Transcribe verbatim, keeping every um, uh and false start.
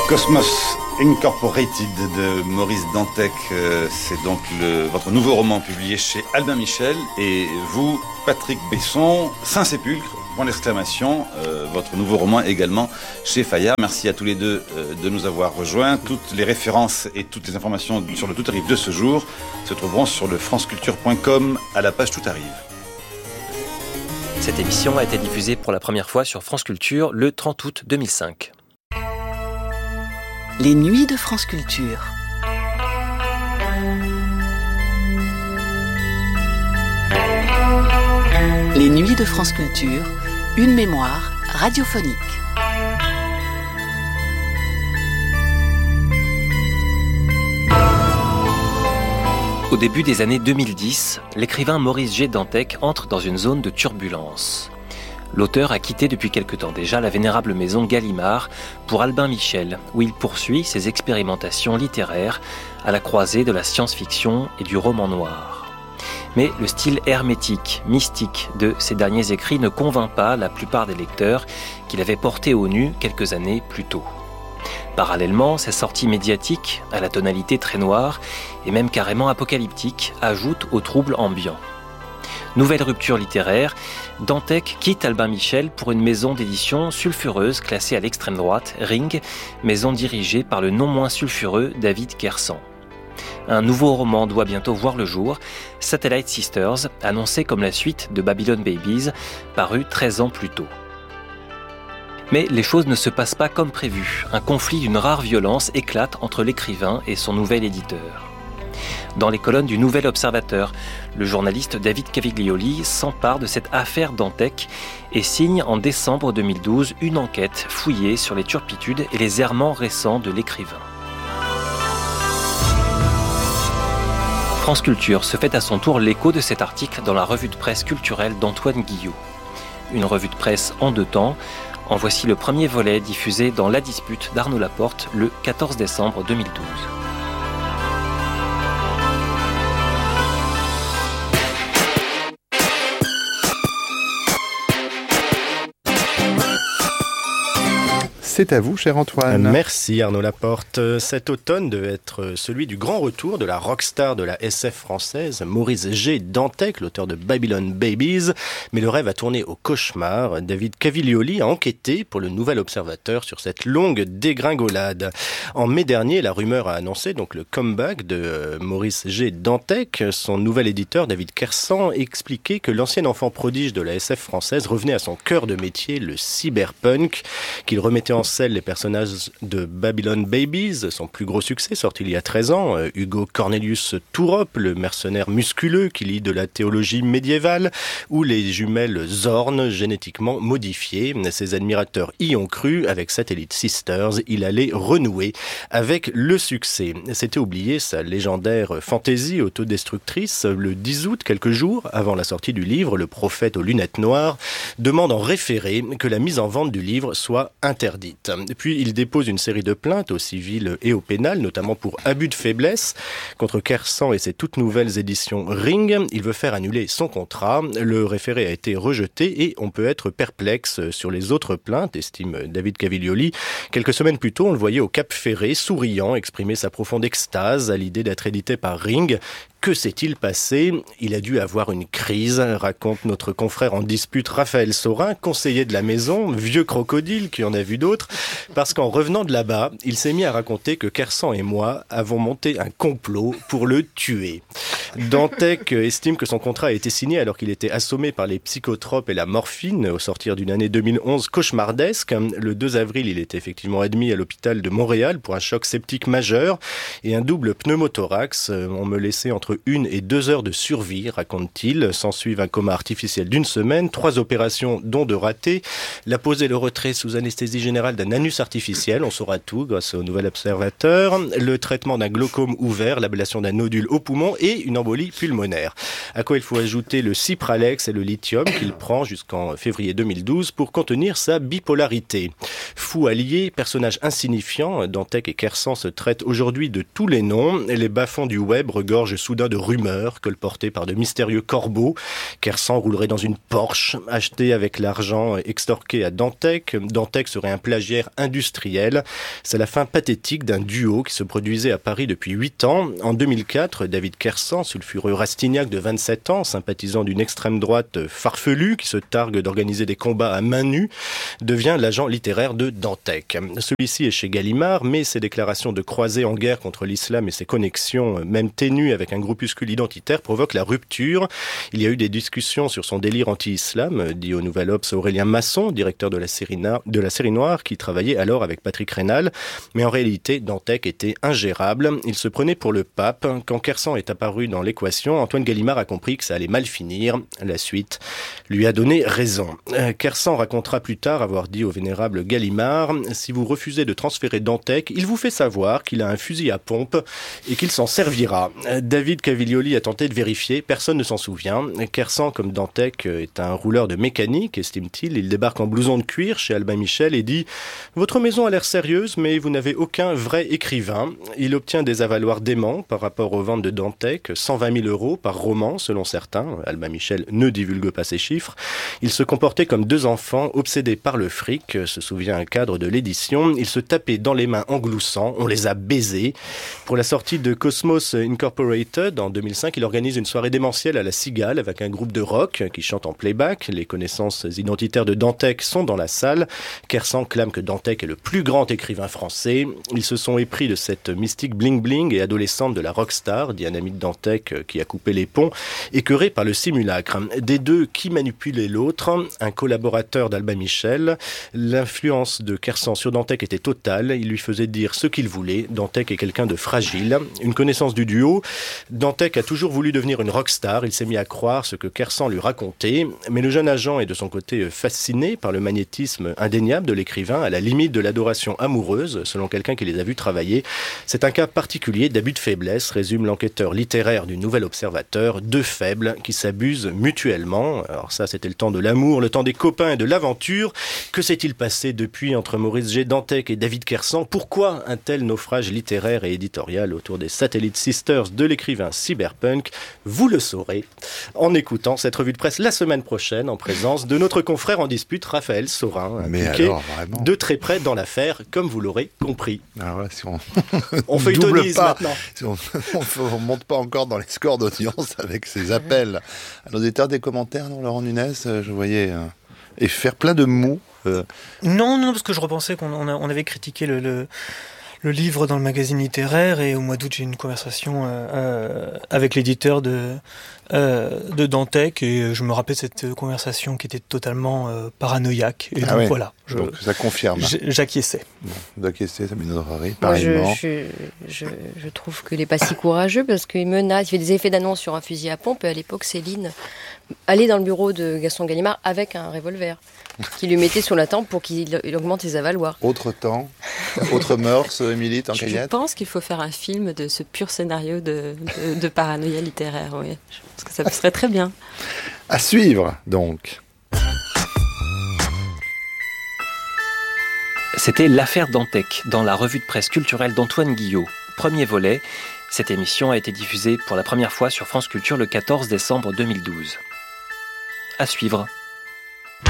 Cosmos Incorporated de Maurice Dantec, euh, c'est donc le, votre nouveau roman publié chez Albin Michel. Et vous, Patrick Besson, Saint-Sépulcre, point d'exclamation, euh, votre nouveau roman également chez Fayard. Merci à tous les deux euh, de nous avoir rejoints. Toutes les références et toutes les informations sur le Tout arrive de ce jour se trouveront sur le franceculture point com à la page Tout arrive. Cette émission a été diffusée pour la première fois sur France Culture le trente août deux mille cinq. Les nuits de France Culture. Les nuits de France Culture, une mémoire radiophonique. Au début des années deux mille dix, l'écrivain Maurice G. Dantec entre dans une zone de turbulence. L'auteur a quitté depuis quelque temps déjà la vénérable maison Gallimard pour Albin Michel, où il poursuit ses expérimentations littéraires à la croisée de la science-fiction et du roman noir. Mais le style hermétique, mystique de ses derniers écrits ne convainc pas la plupart des lecteurs qu'il avait portés au nu quelques années plus tôt. Parallèlement, ses sorties médiatiques, à la tonalité très noire et même carrément apocalyptique, ajoutent au trouble ambiant. Nouvelle rupture littéraire, Dantec quitte Albin Michel pour une maison d'édition sulfureuse classée à l'extrême droite, Ring, maison dirigée par le non moins sulfureux David Kersan. Un nouveau roman doit bientôt voir le jour, Satellite Sisters, annoncé comme la suite de Babylon Babies, paru treize ans plus tôt. Mais les choses ne se passent pas comme prévu. Un conflit d'une rare violence éclate entre l'écrivain et son nouvel éditeur. Dans les colonnes du Nouvel Observateur, le journaliste David Caviglioli s'empare de cette affaire Dantec et signe en décembre deux mille douze une enquête fouillée sur les turpitudes et les errements récents de l'écrivain. France Culture se fait à son tour l'écho de cet article dans la revue de presse culturelle d'Antoine Guillot. Une revue de presse en deux temps. En voici le premier volet diffusé dans La Dispute d'Arnaud Laporte le quatorze décembre deux mille douze. C'est à vous, cher Antoine. Merci Arnaud Laporte. Cet automne devait être celui du grand retour de la rockstar de la S F française, Maurice G. Dantec, l'auteur de Babylon Babies. Mais le rêve a tourné au cauchemar. David Caviglioli a enquêté pour le Nouvel Observateur sur cette longue dégringolade. En mai dernier, la rumeur a annoncé donc le comeback de Maurice G. Dantec. Son nouvel éditeur, David Kersan, expliquait que l'ancien enfant prodige de la S F française revenait à son cœur de métier, le cyberpunk, qu'il remettait en scène les personnages de Babylon Babies, son plus gros succès sorti il y a treize ans, Hugo Cornelius Tourop, le mercenaire musculeux qui lit de la théologie médiévale, ou les jumelles Zorn génétiquement modifiées. Ses admirateurs y ont cru. Avec Satellite Sisters, il allait renouer avec le succès. C'était oublié sa légendaire fantaisie autodestructrice. Le dix août, quelques jours avant la sortie du livre, le prophète aux lunettes noires demande en référé que la mise en vente du livre soit interdite. Puis il dépose une série de plaintes au civil et au pénal, notamment pour abus de faiblesse contre Kersan et ses toutes nouvelles éditions Ring. Il veut faire annuler son contrat. Le référé a été rejeté et on peut être perplexe sur les autres plaintes, estime David Caviglioli. Quelques semaines plus tôt, on le voyait au Cap Ferré, souriant, exprimer sa profonde extase à l'idée d'être édité par Ring. Que s'est-il passé ? Il a dû avoir une crise, raconte notre confrère en dispute Raphaël Saurin, conseiller de la maison, vieux crocodile qui en a vu d'autres, parce qu'en revenant de là-bas, il s'est mis à raconter que Kersan et moi avons monté un complot pour le tuer. Dantec estime que son contrat a été signé alors qu'il était assommé par les psychotropes et la morphine au sortir d'une année deux mille onze cauchemardesque. Le deux avril, il était effectivement admis à l'hôpital de Montréal pour un choc septique majeur et un double pneumothorax. On me laissait entre une et deux heures de survie, raconte-t-il. S'ensuivent un coma artificiel d'une semaine, trois opérations dont de ratées, la pose et le retrait sous anesthésie générale d'un anus artificiel, on saura tout grâce au Nouvel Observateur, le traitement d'un glaucome ouvert, l'ablation d'un nodule au poumon et une embolie pulmonaire. À quoi il faut ajouter le Cipralex et le lithium qu'il prend jusqu'en février deux mille douze pour contenir sa bipolarité. Fou allié, personnage insignifiant, Dantec et Kersan se traitent aujourd'hui de tous les noms. Les bas-fonds du web regorgent soudain déjà de rumeurs colportées par de mystérieux corbeaux. Kersan roulerait dans une Porsche achetée avec l'argent extorqué à Dantec. Dantec serait un plagiaire industriel. C'est la fin pathétique d'un duo qui se produisait à Paris depuis huit ans. En deux mille quatre, David Kersan, sulfureux Rastignac de vingt-sept ans, sympathisant d'une extrême droite farfelue qui se targue d'organiser des combats à main nue, devient l'agent littéraire de Dantec. Celui-ci est chez Gallimard, mais ses déclarations de croisé en guerre contre l'islam et ses connexions, même ténues avec un groupuscule identitaire, provoquent la rupture. Il y a eu des discussions sur son délire anti-islam, dit au Nouvel Obs Aurélien Masson, directeur de la série, na- de la série Noire, qui travaillait alors avec Patrick Rénal. Mais en réalité, Dantec était ingérable. Il se prenait pour le pape. Quand Kersan est apparu dans l'équation, Antoine Gallimard a compris que ça allait mal finir. La suite lui a donné raison. Euh, Kersan racontera plus tard avoir dit au vénérable Gallimard « Si vous refusez de transférer Dantec, il vous fait savoir qu'il a un fusil à pompe et qu'il s'en servira. » David Caviglioli a tenté de vérifier, personne ne s'en souvient. Kersan, comme Dantec, est un rouleur de mécanique, estime-t-il. Il débarque en blouson de cuir chez Albin Michel et dit « Votre maison a l'air sérieuse, mais vous n'avez aucun vrai écrivain. » Il obtient des avaloirs déments par rapport aux ventes de Dantec, cent vingt mille euros par roman, selon certains. Albin Michel ne divulgue pas ces chiffres. Il se comportait comme deux enfants obsédés par le fric, se souvient un cadre de l'édition. Il se tapait dans les mains en gloussant, on les a baisés. Pour la sortie de Cosmos Incorporated, en deux mille cinq, il organise une soirée démentielle à la Cigale avec un groupe de rock qui chante en playback. Les connaissances identitaires de Dantec sont dans la salle. Kersan clame que Dantec est le plus grand écrivain français. Ils se sont épris de cette mystique bling-bling et adolescente de la rockstar, dit un ami de Dantec qui a coupé les ponts, écœuré par le simulacre. Des deux, qui manipulait l'autre? Un collaborateur d'Albin Michel. L'influence de Kersan sur Dantec était totale. Il lui faisait dire ce qu'il voulait. Dantec est quelqu'un de fragile. Une connaissance du duo. Dantec a toujours voulu devenir une rockstar. Il s'est mis à croire ce que Kersan lui racontait. Mais le jeune agent est de son côté fasciné par le magnétisme indéniable de l'écrivain, à la limite de l'adoration amoureuse, selon quelqu'un qui les a vus travailler. C'est un cas particulier d'abus de faiblesse, résume l'enquêteur littéraire du Nouvel Observateur. Deux faibles qui s'abusent mutuellement. Alors ça, c'était le temps de l'amour, le temps des copains et de l'aventure. Que s'est-il passé depuis entre Maurice G. Dantec et David Kersan? Pourquoi un tel naufrage littéraire et éditorial autour des Satellite Sisters de l'écrivain cyberpunk? Vous le saurez en écoutant cette revue de presse la semaine prochaine en présence de notre confrère en dispute, Raphaël Saurin, impliqué de très près dans l'affaire, comme vous l'aurez compris. Alors là, si on on feuilletonise maintenant. Si on ne monte pas encore dans les scores d'audience avec ces appels à nos auditeurs, des commentaires, non, Laurent Nunez, je voyais... Euh, et faire plein de mots. Euh... Non, non, parce que je repensais qu'on on a, on avait critiqué le... le... le livre dans le magazine littéraire, et au mois d'août j'ai eu une conversation euh, euh, avec l'éditeur de, euh, de Dantec, et je me rappelle cette conversation qui était totalement euh, paranoïaque, et ah donc ouais. voilà. Je, donc ça confirme. J'acquiesçais. Bon, d'acquiescer, ça m'énerverait, pareillement. Moi, je, je, je, je trouve qu'il n'est pas si courageux, parce qu'il menace, il fait des effets d'annonce sur un fusil à pompe, et à l'époque Céline allait dans le bureau de Gaston Gallimard avec un revolver qui lui mettait sur la tempe pour qu'il augmente ses avaloirs. Autre temps, autre mœurs, Émilie, tant qu'à y Je être. pense qu'il faut faire un film de ce pur scénario de, de, de paranoïa littéraire, oui. Je pense que ça serait très bien. À suivre, donc. C'était l'affaire Dantec, dans la revue de presse culturelle d'Antoine Guillot. Premier volet, cette émission a été diffusée pour la première fois sur France Culture le quatorze décembre deux mille douze. À suivre.